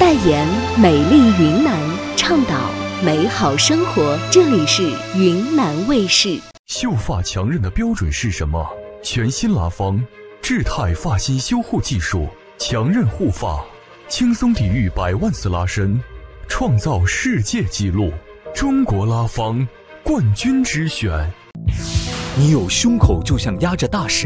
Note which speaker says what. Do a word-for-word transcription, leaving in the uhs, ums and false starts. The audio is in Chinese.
Speaker 1: 代言美丽云南，倡导美好生活。这里是云南卫视。
Speaker 2: 秀发强韧的标准是什么？全新拉芳智泰发型修护技术，强韧护发，轻松抵御百万次拉伸，创造世界纪录。中国拉芳冠军之选。
Speaker 3: 你有胸口就像压着大石